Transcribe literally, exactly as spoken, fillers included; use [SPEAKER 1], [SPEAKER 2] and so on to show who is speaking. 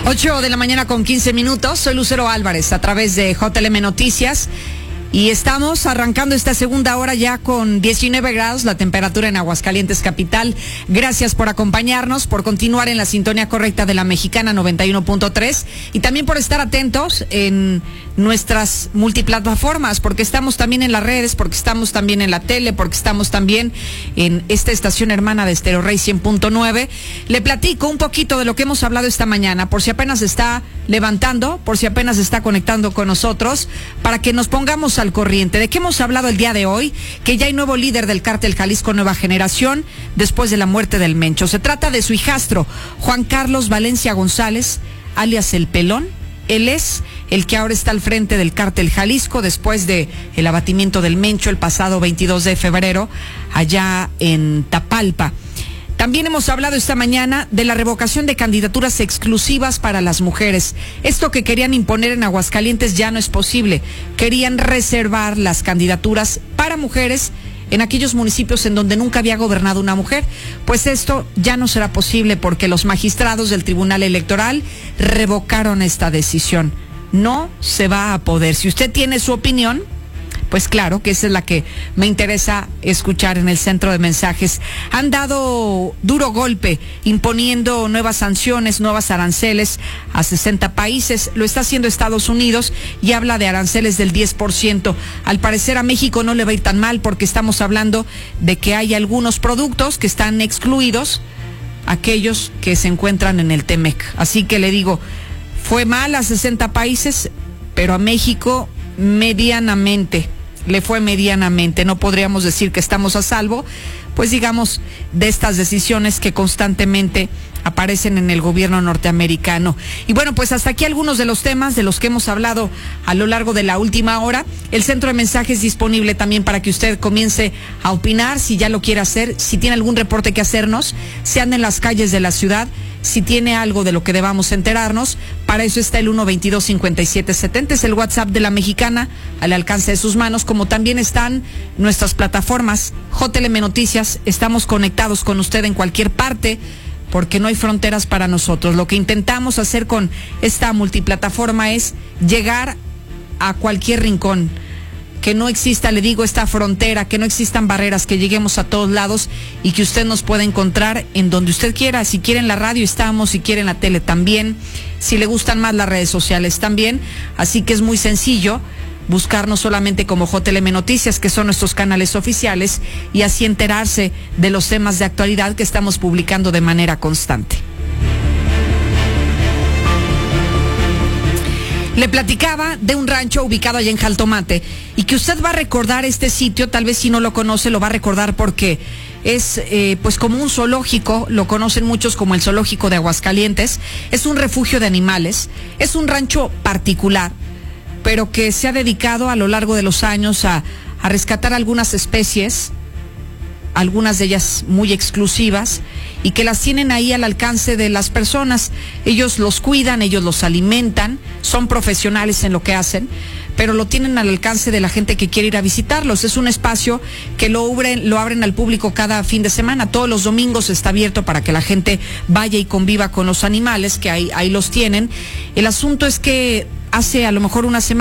[SPEAKER 1] ocho de la mañana con quince minutos, soy Lucero Álvarez a través de J L M Noticias y estamos arrancando esta segunda hora ya con diecinueve grados, la temperatura en Aguascalientes capital. Gracias por acompañarnos, por continuar en la sintonía correcta de la Mexicana noventa y uno punto tres y también por estar atentos en nuestras multiplataformas, porque estamos también en las redes, porque estamos también en la tele, porque estamos también en esta estación hermana de Stereo Rey cien punto nueve. Le platico un poquito de lo que hemos hablado esta mañana, por si apenas está levantando, por si apenas está conectando con nosotros, para que nos pongamos al corriente. ¿De qué hemos hablado el día de hoy? Que ya hay nuevo líder del cártel Jalisco Nueva Generación después de la muerte del Mencho. Se trata de su hijastro, Juan Carlos Valencia González, alias El Pelón. Él es el que ahora está al frente del cártel Jalisco después de el abatimiento del Mencho el pasado veintidós de febrero allá en Tapalpa. También hemos hablado esta mañana de la revocación de candidaturas exclusivas para las mujeres. Esto que querían imponer en Aguascalientes ya no es posible. Querían reservar las candidaturas para mujeres en aquellos municipios en donde nunca había gobernado una mujer. Pues esto ya no será posible porque los magistrados del Tribunal Electoral revocaron esta decisión. No se va a poder. Si usted tiene su opinión, pues claro que esa es la que me interesa escuchar en el centro de mensajes. Han dado duro golpe imponiendo nuevas sanciones, nuevas aranceles a sesenta países. Lo está haciendo Estados Unidos y habla de aranceles del diez por ciento. Al parecer a México no le va a ir tan mal porque estamos hablando de que hay algunos productos que están excluidos, aquellos que se encuentran en el T-MEC. Así que le digo, fue mal a sesenta países, pero a México medianamente. Le fue medianamente. No podríamos decir que estamos a salvo, pues digamos, de estas decisiones que constantemente aparecen en el gobierno norteamericano. Y bueno, pues hasta aquí algunos de los temas de los que hemos hablado a lo largo de la última hora. El centro de mensajes disponible también para que usted comience a opinar, si ya lo quiere hacer, si tiene algún reporte que hacernos, si anda en las calles de la ciudad, si tiene algo de lo que debamos enterarnos. Para eso está el uno veintidós cincuenta y siete setenta, es el WhatsApp de la Mexicana, al alcance de sus manos, como también están nuestras plataformas J L M Noticias. Estamos conectados con usted en cualquier parte, porque no hay fronteras para nosotros. Lo que intentamos hacer con esta multiplataforma es llegar a cualquier rincón, que no exista, le digo, esta frontera, que no existan barreras, que lleguemos a todos lados y que usted nos pueda encontrar en donde usted quiera. Si quiere en la radio estamos, si quiere en la tele también, si le gustan más las redes sociales también. Así que es muy sencillo buscarnos solamente como J L M Noticias, que son nuestros canales oficiales, y así enterarse de los temas de actualidad que estamos publicando de manera constante. Le platicaba de un rancho ubicado allá en Jaltomate y que usted va a recordar este sitio, tal vez si no lo conoce lo va a recordar porque es eh, pues como un zoológico, lo conocen muchos como el zoológico de Aguascalientes. Es un refugio de animales, es un rancho particular, pero que se ha dedicado a lo largo de los años a, a rescatar algunas especies, algunas de ellas muy exclusivas, y que las tienen ahí al alcance de las personas. Ellos los cuidan, ellos los alimentan, son profesionales en lo que hacen, pero lo tienen al alcance de la gente que quiere ir a visitarlos. Es un espacio que lo abren, lo abren al público cada fin de semana. Todos los domingos está abierto para que la gente vaya y conviva con los animales, que ahí, ahí los tienen. El asunto es que hace a lo mejor una semana